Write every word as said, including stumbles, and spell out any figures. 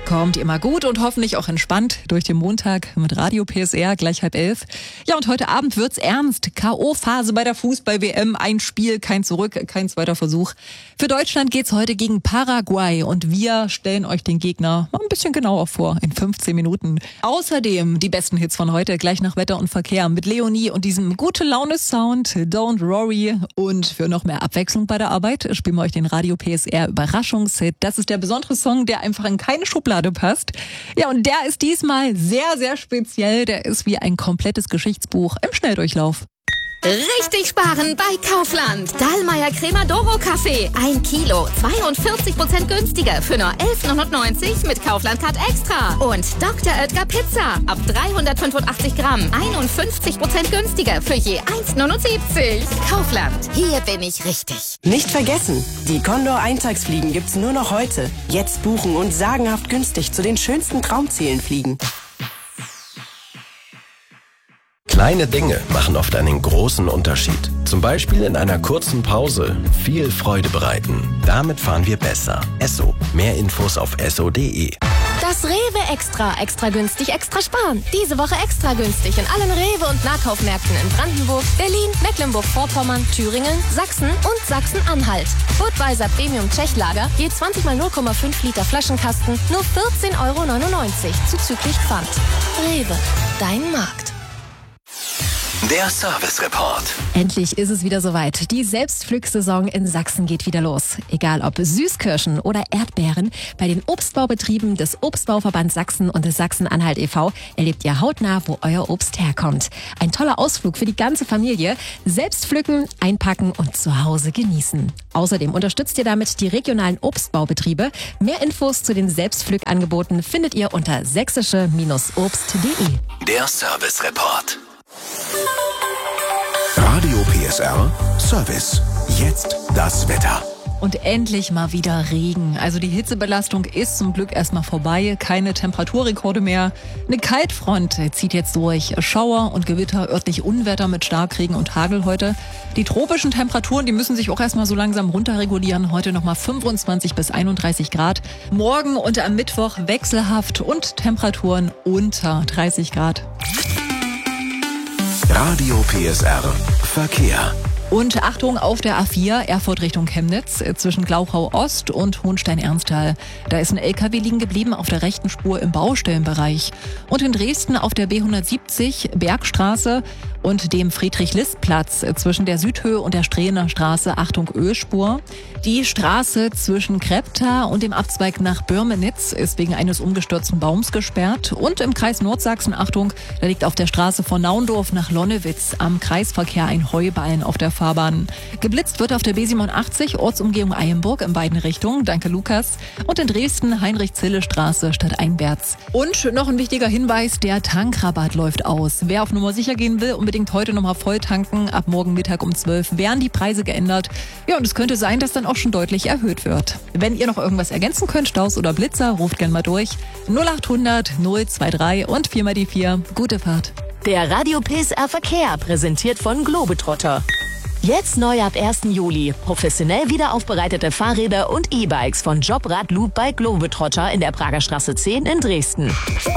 Kommt immer gut und hoffentlich auch entspannt durch den Montag mit Radio P S R, gleich halb elf. Ja, und heute Abend wird's ernst. K O-Phase bei der Fußball-W M. Ein Spiel, kein Zurück, kein zweiter Versuch. Für Deutschland geht's heute gegen Paraguay und wir stellen euch den Gegner mal ein bisschen genauer vor in fünfzehn Minuten. Außerdem die besten Hits von heute, gleich nach Wetter und Verkehr mit Leonie und diesem Gute-Laune-Sound Don't Worry. Und für noch mehr Abwechslung bei der Arbeit spielen wir euch den Radio P S R Überraschungshit. Das ist der besondere Song, der einfach in keine Schublade passt. Ja, und der ist diesmal sehr, sehr speziell. Der ist wie ein komplettes Geschichtsbuch im Schnelldurchlauf. Richtig sparen bei Kaufland. Dallmayr Cremodoro Kaffee. Ein Kilo. zweiundvierzig Prozent günstiger für nur elf neunundneunzig mit Kaufland Card Extra. Und Doktor Oetker Pizza. Ab dreihundertfünfundachtzig Gramm. einundfünfzig Prozent günstiger für je eins neunundsiebzig. Kaufland. Hier bin ich richtig. Nicht vergessen, die Condor Eintagsfliegen gibt's nur noch heute. Jetzt buchen und sagenhaft günstig zu den schönsten Traumzielen fliegen. Kleine Dinge machen oft einen großen Unterschied. Zum Beispiel in einer kurzen Pause viel Freude bereiten. Damit fahren wir besser. Esso. Mehr Infos auf esso punkt de. Das Rewe Extra. Extra günstig, extra sparen. Diese Woche extra günstig in allen Rewe- und Nahkaufmärkten in Brandenburg, Berlin, Mecklenburg-Vorpommern, Thüringen, Sachsen und Sachsen-Anhalt. Budweiser Premium Tschechlager, je zwanzig mal null Komma fünf Liter Flaschenkasten, nur vierzehn Euro neunundneunzig, zuzüglich Pfand. Rewe. Dein Markt. Der Service Report. Endlich ist es wieder soweit. Die Selbstpflücksaison in Sachsen geht wieder los. Egal ob Süßkirschen oder Erdbeeren, bei den Obstbaubetrieben des Obstbauverbands Sachsen und des Sachsen-Anhalt e V erlebt ihr hautnah, wo euer Obst herkommt. Ein toller Ausflug für die ganze Familie. Selbst pflücken, einpacken und zu Hause genießen. Außerdem unterstützt ihr damit die regionalen Obstbaubetriebe. Mehr Infos zu den Selbstpflückangeboten findet ihr unter sächsische Obst punkt de. Der Service Report. Radio P S R Service. Jetzt das Wetter. Und endlich mal wieder Regen. Also die Hitzebelastung ist zum Glück erstmal vorbei. Keine Temperaturrekorde mehr. Eine Kaltfront zieht jetzt durch. Schauer und Gewitter, örtlich Unwetter mit Starkregen und Hagel heute. Die tropischen Temperaturen, die müssen sich auch erstmal so langsam runterregulieren. Heute nochmal fünfundzwanzig bis einunddreißig Grad. Morgen und am Mittwoch wechselhaft und Temperaturen unter dreißig Grad. Radio P S R Verkehr. Und Achtung auf der A vier, Erfurt Richtung Chemnitz, zwischen Glauchau Ost und Hohenstein-Ernsthal. Da ist ein L K W liegen geblieben auf der rechten Spur im Baustellenbereich. Und in Dresden auf der B hundertsiebzig, Bergstraße und dem Friedrich-List-Platz zwischen der Südhöhe und der Strehner Straße, Achtung Ölspur. Die Straße zwischen Krepta und dem Abzweig nach Börmenitz ist wegen eines umgestürzten Baums gesperrt. Und im Kreis Nordsachsen, Achtung, da liegt auf der Straße von Naundorf nach Lonnewitz am Kreisverkehr ein Heuballen auf der Fahrbahn. Geblitzt wird auf der B siebenundachtzig, Ortsumgehung Eilenburg in beiden Richtungen. Danke, Lukas. Und in Dresden Heinrich-Zille-Straße stadteinwärts. Und noch ein wichtiger Hinweis, der Tankrabatt läuft aus. Wer auf Nummer sicher gehen will, unbedingt heute nochmal voll tanken. Ab morgen Mittag um zwölf werden die Preise geändert. Ja, und es könnte sein, dass dann auch schon deutlich erhöht wird. Wenn ihr noch irgendwas ergänzen könnt, Staus oder Blitzer, ruft gerne mal durch. null achthundert null drei und vier mal die vier. Gute Fahrt. Der Radio P S R Verkehr, präsentiert von Globetrotter. Jetzt neu ab ersten Juli. Professionell wiederaufbereitete Fahrräder und E-Bikes von Jobrad Loop bei Globetrotter in der Prager Straße zehn in Dresden.